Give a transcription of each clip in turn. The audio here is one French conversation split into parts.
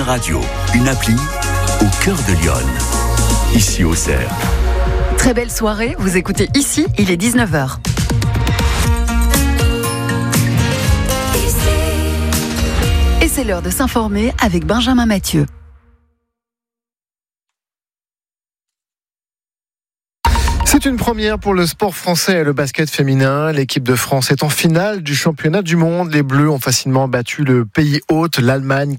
Radio, une appli au cœur de Lyon, ici au Cerf. Très belle soirée, vous écoutez ici, il est 19h. Et c'est l'heure de s'informer avec Benjamin Mathieu. C'est une première pour le sport français et le basket féminin. L'équipe de France est en finale du championnat du monde. Les Bleus ont facilement battu le pays hôte, l'Allemagne,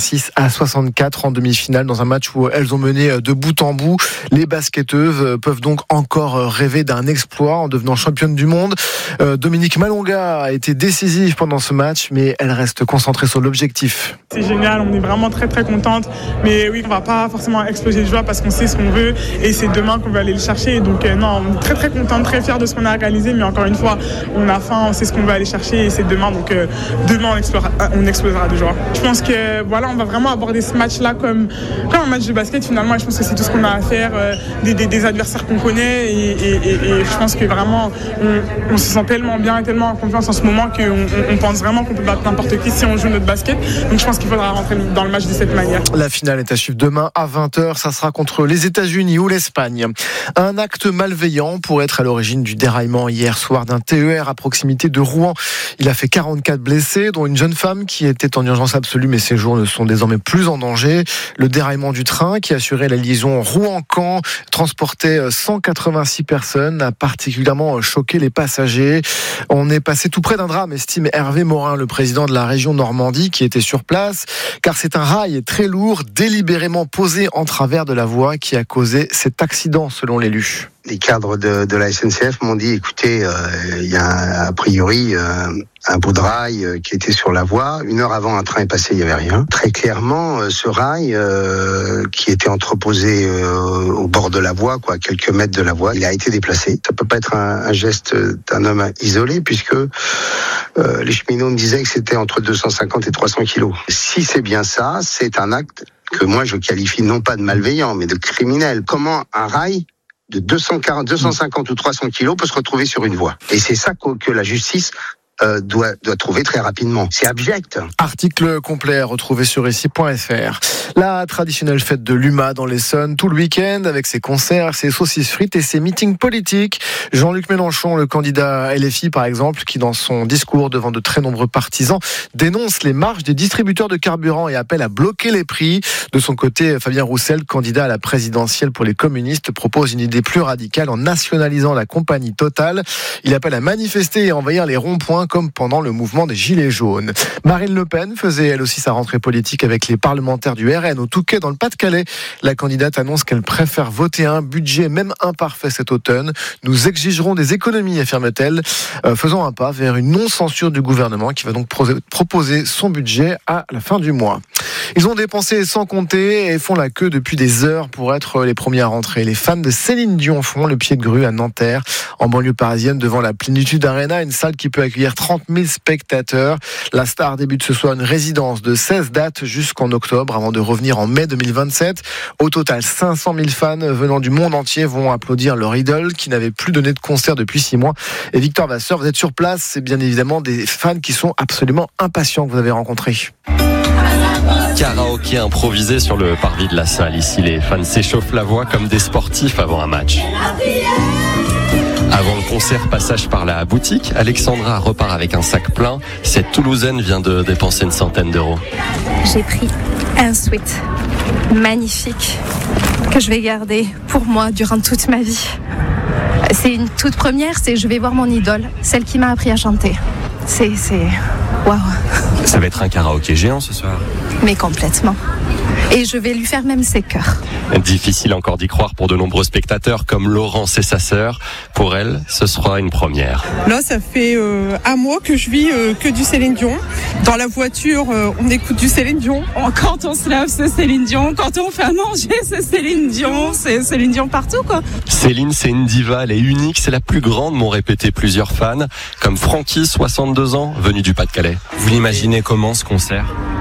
86-64 en demi-finale dans un match où elles ont mené de bout en bout. Les basketteuses peuvent donc encore rêver d'un exploit en devenant championne du monde. Dominique Malonga a été décisive pendant ce match, mais elle reste concentrée sur l'objectif. C'est génial, on est vraiment très très contente. Mais oui, on va pas forcément exploser de joie parce qu'on sait ce qu'on veut et c'est demain qu'on va aller le chercher. Donc non, on est très très contente, très fiers de ce qu'on a réalisé. Mais encore une fois, on a faim, on sait ce qu'on va aller chercher et c'est demain. Donc demain on explosera de joie. Je pense que voilà, on va vraiment aborder ce match-là comme un match de basket finalement. Et je pense que c'est tout ce qu'on a à faire, des adversaires qu'on connaît et je pense que vraiment on se sent tellement bien et tellement en confiance en ce moment qu'on pense vraiment qu'on peut battre n'importe qui si on joue notre basket. Donc je pense qu'il faudra rentrer dans le match de cette manière. La finale est à suivre demain à 20h. Ça sera contre les États-Unis ou l'Espagne. Un acte malveillant pourrait être à l'origine du déraillement hier soir d'un TER à proximité de Rouen. Il a fait 44 blessés, dont une jeune femme qui était en urgence absolue, mais ses jours ne sont désormais plus en danger. Le déraillement du train qui assurait la liaison Rouen-Caen transportait 186 personnes, a particulièrement choqué les passagers. On est passé tout près d'un drame, estime Hervé Morin, le président de la région Normandie, qui était sur place, car c'est un rail très lourd, délibérément posé en travers de la voie qui a causé cet accident, selon l'élu. Les cadres de la SNCF m'ont dit, écoutez, il y a a priori un bout de rail qui était sur la voie. 1 heure avant, un train est passé, il n'y avait rien. Très clairement, ce rail qui était entreposé au bord de la voie, à quelques mètres de la voie, il a été déplacé. Ça peut pas être un geste d'un homme isolé, puisque les cheminots me disaient que c'était entre 250 et 300 kilos. Si c'est bien ça, c'est un acte que moi je qualifie non pas de malveillant, mais de criminel. Comment un rail de 250 ou 300 kilos peut se retrouver sur une voie? Et c'est ça que la justice doit trouver très rapidement. C'est abject. Article complet retrouvé sur ici.fr. La traditionnelle fête de l'UMA dans l'Essonne tout le week-end avec ses concerts, ses saucisses frites et ses meetings politiques. Jean-Luc Mélenchon, le candidat LFI par exemple, qui dans son discours devant de très nombreux partisans dénonce les marges des distributeurs de carburant et appelle à bloquer les prix. De son côté, Fabien Roussel, candidat à la présidentielle pour les communistes, propose une idée plus radicale en nationalisant la compagnie Total. Il appelle à manifester et envahir les ronds-points comme pendant le mouvement des Gilets jaunes. Marine Le Pen faisait elle aussi sa rentrée politique avec les parlementaires du RN au Touquet dans le Pas-de-Calais. La candidate annonce qu'elle préfère voter un budget même imparfait cet automne. Nous exigerons des économies, affirme-t-elle, faisant un pas vers une non-censure du gouvernement qui va donc proposer son budget à la fin du mois. Ils ont dépensé sans compter et font la queue depuis des heures pour être les premiers à rentrer. Les fans de Céline Dion font le pied de grue à Nanterre, en banlieue parisienne, devant la Plénitude Arena, une salle qui peut accueillir 30 000 spectateurs. La star débute ce soir une résidence de 16 dates jusqu'en octobre, avant de revenir en mai 2027. Au total, 500 000 fans venant du monde entier vont applaudir leur idole, qui n'avait plus donné de concert depuis 6 mois. Et Victor Vasseur, vous êtes sur place, c'est bien évidemment des fans qui sont absolument impatients que vous avez rencontrés. Karaoké improvisé sur le parvis de la salle. Ici, les fans s'échauffent la voix comme des sportifs avant un match. Avant le concert, passage par la boutique. Alexandra repart avec un sac plein. Cette Toulousaine vient de dépenser une centaine d'euros. J'ai pris un sweat magnifique que je vais garder pour moi durant toute ma vie. C'est une toute première, je vais voir mon idole, celle qui m'a appris à chanter. C'est waouh. Ça va être un karaoké géant ce soir. Mais complètement. Et je vais lui faire même ses chœurs. Difficile encore d'y croire pour de nombreux spectateurs comme Laurence et sa sœur. Pour elle, ce sera une première. Là, ça fait un mois que je vis que du Céline Dion. Dans la voiture, on écoute du Céline Dion. Quand on se lave, c'est Céline Dion. Quand on fait à manger, c'est Céline Dion. C'est Céline Dion partout, quoi. Céline, c'est une diva, elle est unique, c'est la plus grande, m'ont répété plusieurs fans. Comme Francky, 62 ans, venu du Pas-de-Calais. Vous l'imaginez comment ce concert ?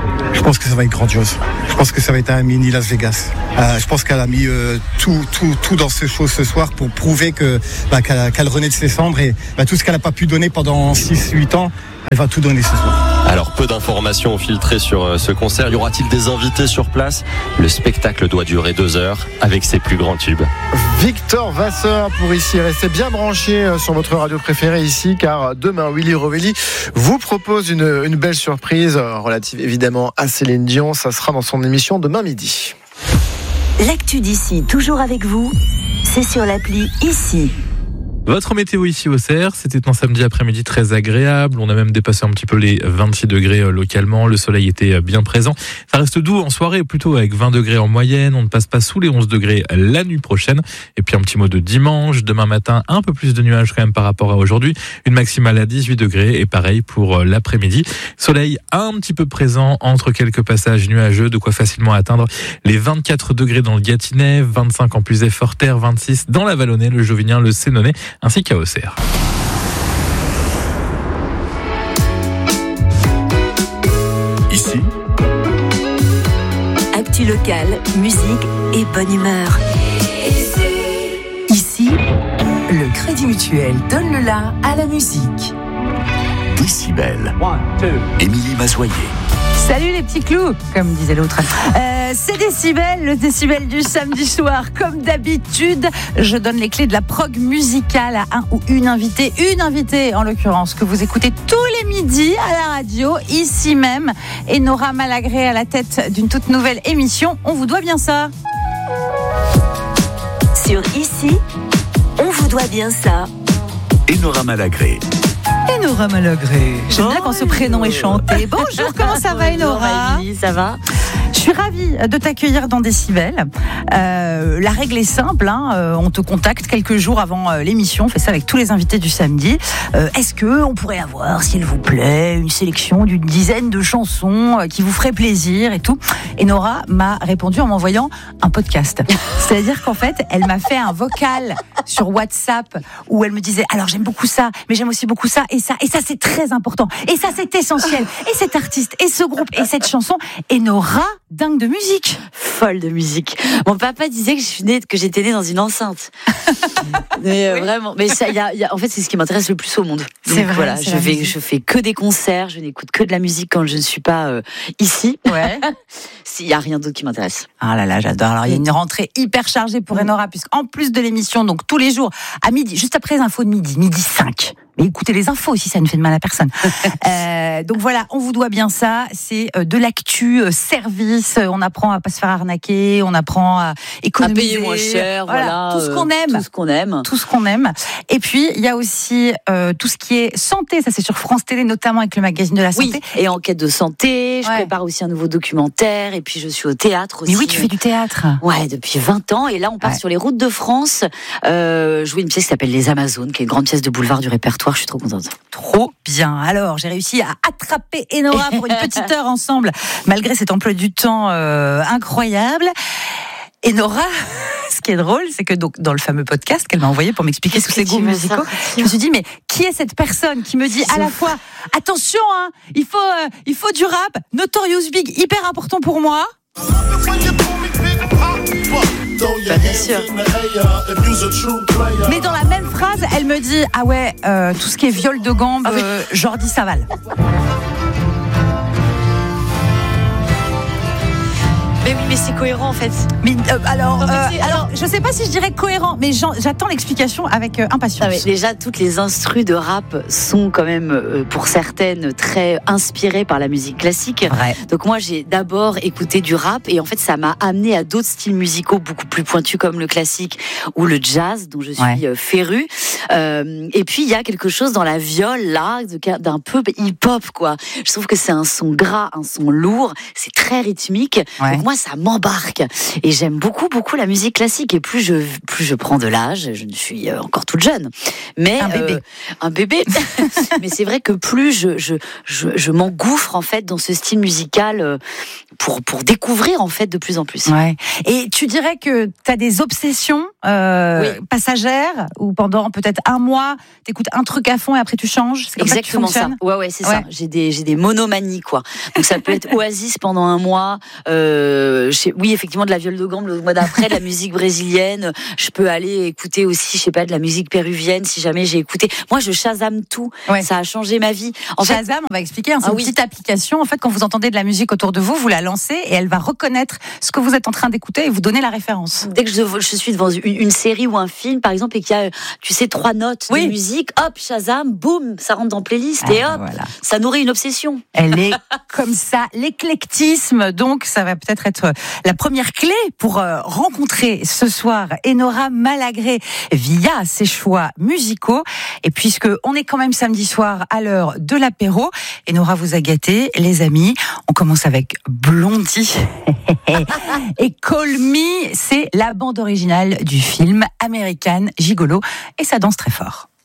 Je pense que ça va être grandiose. Je pense que ça va être un mini Las Vegas. Je pense qu'elle a mis tout dans ce show ce soir pour prouver qu'elle renaît de ses cendres et tout ce qu'elle n'a pas pu donner pendant 6-8 ans, elle va tout donner ce soir. Alors, peu d'informations ont filtré sur ce concert. Y aura-t-il des invités sur place ? Le spectacle doit durer 2 heures avec ses plus grands tubes. Victor Vasseur pour ici. Restez bien branchés sur votre radio préférée ici, car demain, Willy Rovelli vous propose une belle surprise relative évidemment à Céline Dion. Ça sera dans son émission demain midi. L'actu d'ici, toujours avec vous, c'est sur l'appli Ici. Votre météo ici au CER, c'était un samedi après-midi très agréable. On a même dépassé un petit peu les 26 degrés localement. Le soleil était bien présent. Ça reste doux en soirée, plutôt avec 20 degrés en moyenne. On ne passe pas sous les 11 degrés la nuit prochaine. Et puis un petit mot de dimanche. Demain matin, un peu plus de nuages quand même par rapport à aujourd'hui. Une maximale à 18 degrés et pareil pour l'après-midi. Soleil un petit peu présent entre quelques passages nuageux, de quoi facilement atteindre les 24 degrés dans le Gâtinais, 25 en plus Forterre, 26 dans la Vallonnais, le Jovinien, le Sénonais, ainsi qu'à Auxerre. Ici, Actu locale, musique et bonne humeur. Ici, le Crédit Mutuel donne le la à la musique. Décibel. Émilie Mazoyer. Salut les petits clous, comme disait l'autre. C'est Décibel, le Décibel du samedi soir. Comme d'habitude, je donne les clés de la prog musicale à un ou une invitée en l'occurrence, que vous écoutez tous les midis à la radio, ici même. Et Nora Malagré à la tête d'une toute nouvelle émission. On vous doit bien ça. Sur Ici, on vous doit bien ça. Enora Malagré. Enora Malagré. J'aime bien quand ce prénom est chanté. Bonjour, comment ça va Enora ? Ça va ? Je suis ravie de t'accueillir dans Décibel. La règle est simple, on te contacte quelques jours avant l'émission, on fait ça avec tous les invités du samedi. Est-ce qu'on pourrait avoir, s'il vous plaît, une sélection d'une dizaine de chansons qui vous ferait plaisir et tout ? Et Nora m'a répondu en m'envoyant un podcast. C'est-à-dire qu'en fait, elle m'a fait un vocal sur WhatsApp où elle me disait « Alors j'aime beaucoup ça, mais j'aime aussi beaucoup ça et ça c'est très important, et ça c'est essentiel, et cet artiste, et ce groupe, et cette chanson. » Et Nora, dingue de musique. Folle de musique. Mon papa disait que j'étais née dans une enceinte. Mais oui. Vraiment. Mais ça, en fait, c'est ce qui m'intéresse le plus au monde. Donc, c'est vrai. Voilà, je fais que des concerts, je n'écoute que de la musique quand je ne suis pas ici. Ouais. Il n'y a rien d'autre qui m'intéresse. Ah là là, j'adore. Alors, il y a une rentrée hyper chargée pour Enora, puisqu'en plus de l'émission, donc tous les jours, à midi, juste après les infos de midi 5. Mais écoutez les infos aussi, ça ne fait de mal à personne. Donc voilà, on vous doit bien ça. C'est de l'actu service. On apprend à pas se faire arnaquer, on apprend à économiser, à payer moins cher, voilà, tout ce qu'on aime, tout ce qu'on aime. Et puis il y a aussi tout ce qui est santé. Ça c'est sur France Télé, notamment avec le magazine de la santé. Oui, et enquête de santé. Je prépare aussi un nouveau documentaire. Et puis je suis au théâtre aussi. Mais oui, tu fais du théâtre. Ouais, depuis 20 ans. Et là, on part sur les routes de France. Jouer une pièce qui s'appelle Les Amazones, qui est une grande pièce de boulevard du répertoire. Je suis trop contente. Trop bien. Alors, j'ai réussi à attraper Enora pour une petite heure ensemble, malgré cet emploi du temps incroyable. Enora, ce qui est drôle, c'est que donc, dans le fameux podcast qu'elle m'a envoyé pour m'expliquer tous ses goûts musicaux, je me suis dit, mais qui est cette personne qui me dit à la fois, attention, il faut du rap, Notorious Big, hyper important pour moi. Bah, bien sûr. Mais dans la même phrase, elle me dit ah ouais, tout ce qui est viol de gambe, Jordi Saval. Mais oui, mais c'est cohérent en fait. Mais alors, je sais pas si je dirais cohérent, mais j'attends l'explication avec impatience. Ah ouais, déjà, toutes les instrus de rap sont quand même, pour certaines, très inspirées par la musique classique. Vrai. Donc moi, j'ai d'abord écouté du rap et en fait, ça m'a amené à d'autres styles musicaux beaucoup plus pointus comme le classique ou le jazz, dont je suis férue. Et puis, il y a quelque chose dans la viole là, d'un peu hip-hop quoi. Je trouve que c'est un son gras, un son lourd, c'est très rythmique. Ouais. Donc moi, ça m'embarque. Et j'aime beaucoup la musique classique. Et plus je prends de l'âge, je ne suis encore toute jeune, mais un bébé. Mais c'est vrai que plus je m'engouffre en fait dans ce style musical pour découvrir en fait de plus en plus. Ouais. Et tu dirais que tu as des obsessions passagères, ou pendant peut-être un mois, t'écoutes un truc à fond et après tu changes. C'est comme exactement ça. Ouais, c'est ça. J'ai des monomanies, quoi. Donc ça peut être Oasis pendant un mois. Oui, effectivement, de la viole de gambe le mois d'après, de la musique brésilienne. Je peux aller écouter aussi, je sais pas, de la musique péruvienne si jamais j'ai écouté. Moi, je Shazam tout. Ouais. Ça a changé ma vie. Shazam, on va expliquer. C'est une petite application. En fait, quand vous entendez de la musique autour de vous, vous la lancez et elle va reconnaître ce que vous êtes en train d'écouter et vous donner la référence. Dès que je suis devant une série ou un film, par exemple, et qu'il y a, tu sais, 3 notes de musique, hop, Shazam, boum, ça rentre dans playlist et hop, ça nourrit une obsession. Elle est comme ça, l'éclectisme. Donc, ça va peut-être être la première clé pour rencontrer ce soir Enora Malagré via ses choix musicaux. Et puisque on est quand même samedi soir à l'heure de l'apéro, Enora vous a gâté, les amis. On commence avec Blondie et Call Me, c'est la bande originale du film American Gigolo et ça danse très fort.